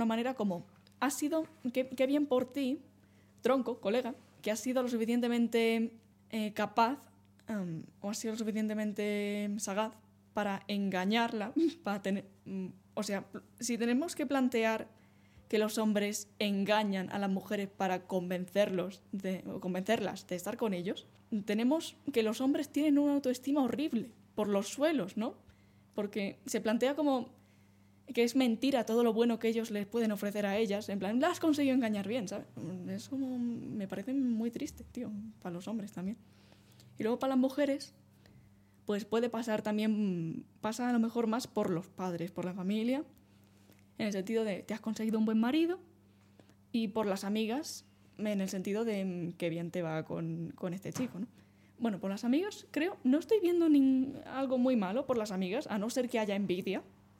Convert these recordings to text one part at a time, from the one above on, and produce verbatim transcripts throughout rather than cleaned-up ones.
alguna manera como, has sido, qué, qué bien por ti, tronco, colega, que has sido lo suficientemente eh, capaz um, o has sido lo suficientemente sagaz para engañarla, para tener... Um, o sea, si tenemos que plantear que los hombres engañan a las mujeres para convencerlos de, o convencerlas de estar con ellos, tenemos que los hombres tienen una autoestima horrible por los suelos, ¿no? Porque se plantea como que es mentira todo lo bueno que ellos les pueden ofrecer a ellas, en plan, las has conseguido engañar bien, ¿sabes? Eso me parece muy triste, tío, para los hombres también. Y luego para las mujeres, pues puede pasar también, pasa a lo mejor más por los padres, por la familia, en el sentido de te has conseguido un buen marido, y por las amigas, en el sentido de qué bien te va con, con este chico, ¿no? Bueno, por las amigas, creo, no estoy viendo ni algo muy malo por las amigas, a no ser que haya envidia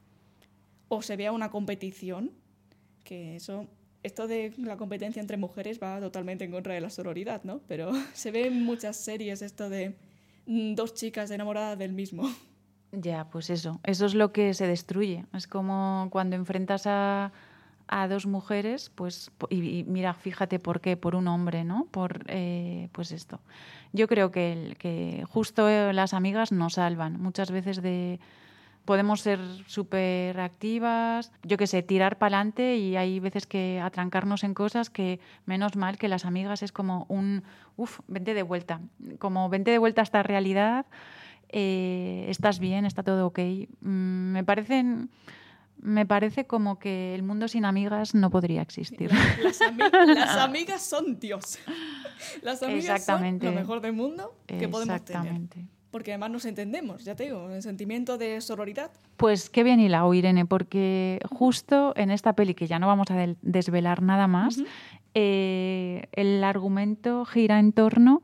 o se vea una competición, que eso, esto de la competencia entre mujeres va totalmente en contra de la sororidad, ¿no? Pero se ve en muchas series esto de dos chicas enamoradas del mismo. Ya, pues eso, eso es lo que se destruye. Es como cuando enfrentas a, a dos mujeres, pues, y, y mira, fíjate por qué, por un hombre, ¿no? Por, eh, pues esto. Yo creo que, que justo las amigas nos salvan muchas veces de... Podemos ser súper activas, yo qué sé, tirar para adelante, y hay veces que atrancarnos en cosas que, menos mal que las amigas es como un, uff, vente de vuelta, como vente de vuelta a esta realidad, eh, estás bien, está todo ok. Mm, me parecen... Me parece como que el mundo sin amigas no podría existir. Las, las, ami- las amigas son Dios. Las amigas Exactamente. son lo mejor del mundo que podemos tener. Exactamente. Porque además nos entendemos, ya te digo, el sentimiento de sororidad. Pues qué bien hilado, Irene, porque justo en esta peli, que ya no vamos a del- desvelar nada más, uh-huh. eh, el argumento gira en torno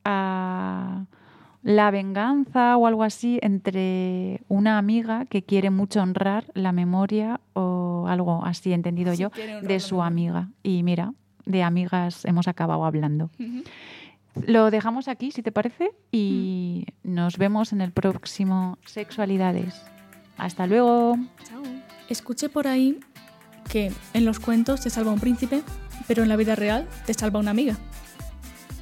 a la venganza o algo así entre una amiga que quiere mucho honrar la memoria o algo así, entendido sí, yo, de su amiga. Y mira, de amigas hemos acabado hablando. Uh-huh. Lo dejamos aquí, si te parece, y uh-huh. nos vemos en el próximo Sexualidades. Hasta luego. Chao. Escuché por ahí que en los cuentos te salva un príncipe, pero en la vida real te salva una amiga.